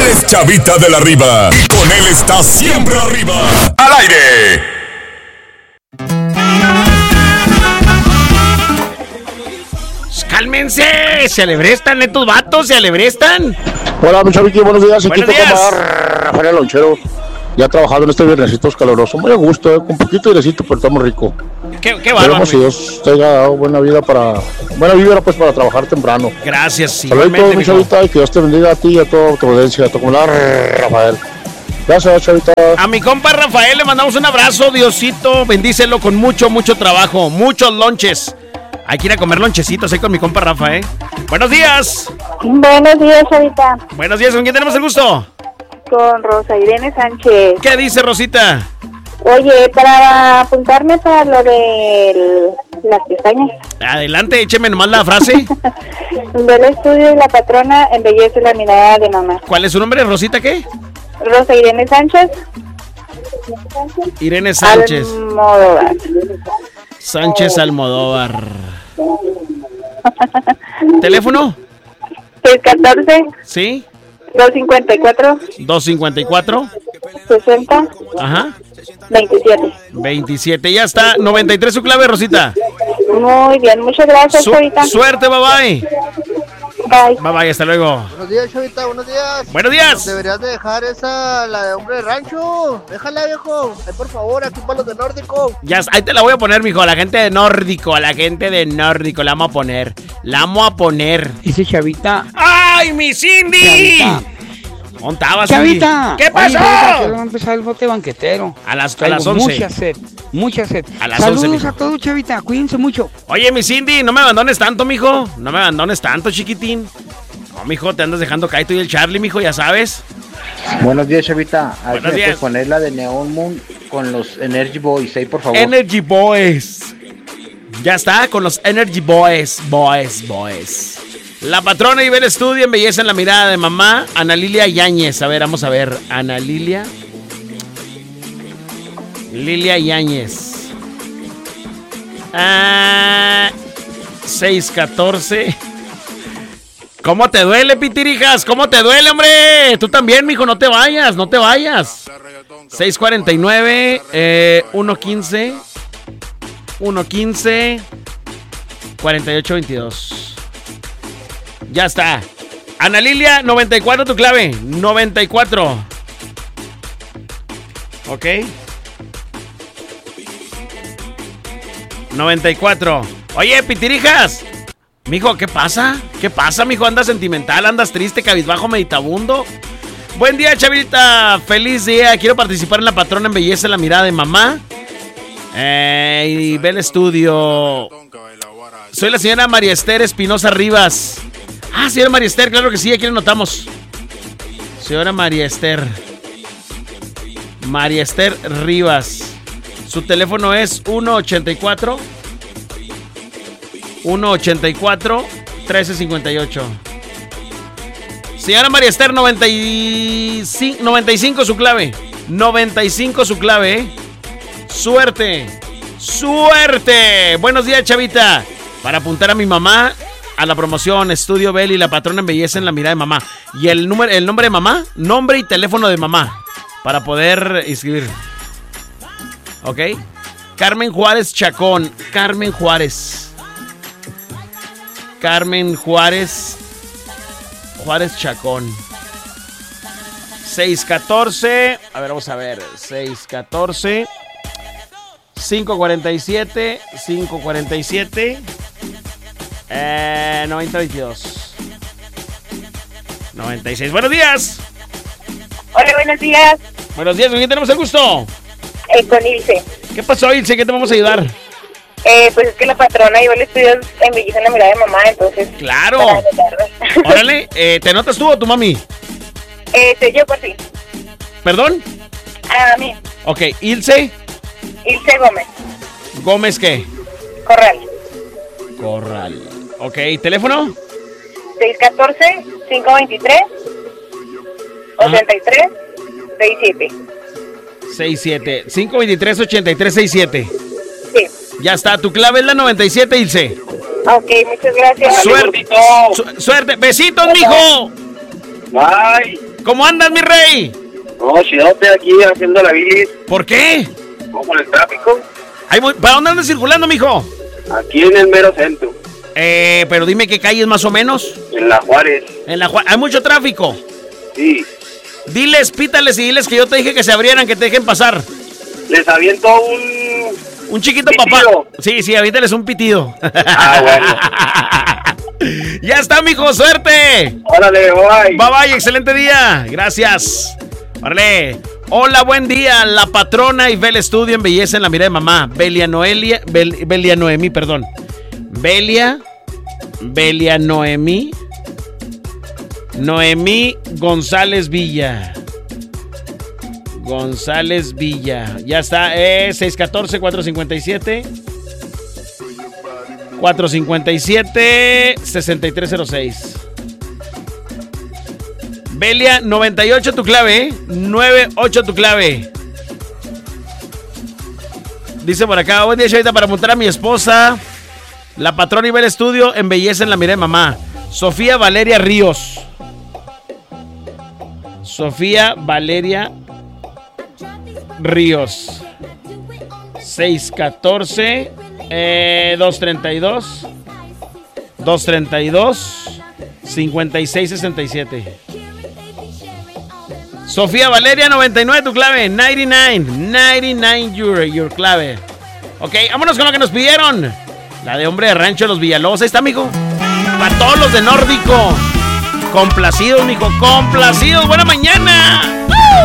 es Chavita de la Riva. Y con él está siempre arriba. ¡Al aire! ¡Cálmense! ¡Se alebrestan estos vatos! ¡Se alebrestan! Hola, mi Chavito, buenos días. Buenos días. Rafael Lonchero. Ya trabajado en este viernesito caluroso. Muy a gusto, con poquito airecito, pero estamos rico. ¡Qué bárbaro! Esperemos que Dios te haya dado buena vibra pues para trabajar temprano. Gracias, igualmente, mi Chavita, y que Dios te bendiga a ti y a toda tu audiencia, a tu comunidad, Rafael. Gracias, Chavita. A mi compa Rafael le mandamos un abrazo. Diosito, bendícelo con mucho trabajo, muchos lonches. Hay que ir a comer lonchecitos ahí con mi compa Rafa, ¿eh? ¡Buenos días! Buenos días, Chavita. Buenos días, ¿con quién tenemos el gusto? Con Rosa Irene Sánchez. ¿Qué dice Rosita? Oye, para apuntarme para lo de las pestañas. Adelante, écheme nomás la frase. Del estudio y la patrona embellece la mirada de mamá. ¿Cuál es su nombre? ¿Rosita qué? Rosa Irene Sánchez. Irene Sánchez. Almodóvar. Sánchez Almodóvar. ¿Teléfono? 614. ¿Sí? 254. 254. 60. Ajá. 27. 27, ya está. 93 su clave, Rosita. Muy bien, muchas gracias, Chavita. Suerte, bye bye. Bye. Bye bye, hasta luego. Buenos días, Chavita, buenos días. Buenos días. Deberías de dejar la de hombre de rancho. Déjala, viejo. Ay, por favor, aquí para los de nórdico. Ya, ahí te la voy a poner, mijo. A la gente de nórdico, la vamos a poner. La vamos a poner. Dice Chavita. ¡Ay, mi Cindy! Chavita. ¿Dónde estabas, Chavita. ¿Qué pasó? Oye, Chavita, que va a empezar el bote banquetero. A las Traigo 11. Mucha sed. A las Saludos 11, mijo. a todos, Chavita. Cuídense mucho. Oye, mi Cindy, no me abandones tanto, mijo. No me abandones tanto, chiquitín. No, mijo, te andas dejando caer tú y el Charlie, mijo, ya sabes. Buenos días, Chavita. Hay Buenos que días. poner la de Neon Moon con los Energy Boys, ahí por favor. Energy Boys. Ya está, con los Energy Boys. La patrona Ibel Estudio embellece en la mirada de mamá. Ana Lilia Yáñez. A ver, vamos a ver. Ana Lilia. Lilia Yáñez. 614. ¿Cómo te duele, pitirijas? ¿Cómo te duele, hombre? Tú también, mijo, no te vayas. 649, 115, 4822. Ya está. Ana Lilia, 94 tu clave. 94. Ok. 94. Oye, pitirijas. Mijo, ¿qué pasa? ¿Qué pasa, mijo? ¿Andas sentimental? ¿Andas triste, cabizbajo, meditabundo? Buen día, Chavita. Feliz día. Quiero participar en la patrona embellece la mirada de mamá. Y ve el estudio. Soy la señora María Esther Espinosa Rivas. Ah, señora María Esther, claro que sí, aquí lo notamos. Señora María Esther. María Esther Rivas. Su teléfono es 184-1358. Señora María Esther, 95 su clave. 95 su clave, ¿eh? Suerte. Buenos días, Chavita. Para apuntar a mi mamá a la promoción Estudio Bell y la patrona embellece en la mirada de mamá. Y el nombre de mamá, nombre y teléfono de mamá para poder inscribir. ¿Ok? Carmen Juárez Chacón. Carmen Juárez Chacón. 614. A ver, vamos a ver. 614 547 9022 96. Buenos días. Hola, buenos días. Buenos días, ¿con quién tenemos el gusto? Con Ilse. ¿Qué pasó, Ilse? ¿Qué te vamos a ayudar? Pues es que la patrona iba al estudio embellece en la mirada de mamá, entonces. ¡Claro! Órale, ¿te notas tú o tu mami? Yo por sí. ¿Perdón? A mí. Ok, Ilse. Ilse Gómez. ¿Gómez qué? Corral. Ok, ¿teléfono? 614-523-83-67. 67 523-83-67. Sí. Ya está, tu clave es la 97, Ilse. Ok, muchas gracias. Suerte. Suerte. Besitos, mijo. Bye. ¿Cómo andas, mi rey? No, chidote aquí haciendo la bilis. ¿Por qué? ¿Cómo en el tráfico? ¿Para dónde andas circulando, mijo? Aquí en el mero centro. Pero dime qué calles más o menos. En la Juárez. ¿Hay mucho tráfico? Sí. Diles, pítales y diles que yo te dije que se abrieran, que te dejen pasar. Les aviento un chiquito pitido. Papá. Sí, avíntales un pitido. Ah, bueno. Ya está, mijo, suerte. Órale, bye. Bye, excelente día. Gracias. Órale. Hola, buen día. La patrona y Bel Estudio en belleza en la mirada de mamá. Belia Noemí, perdón. Belia Noemí González Villa. Ya está, 614-457 Belia, 98 tu clave, 98 tu clave. Dice por acá, buen día, chavita, para montar a mi esposa. La patrona y Bel Estudio en belleza en la mirada de mamá. Sofía Valeria Ríos. 614 232 5667. Sofía Valeria, 99 tu clave. 99 your clave. Ok, vámonos con lo que nos pidieron. La de Hombre de Rancho de los Villalobos. Ahí está, mijo. Para todos los de Nórdico. Complacidos, mijo. Complacidos. Buena mañana.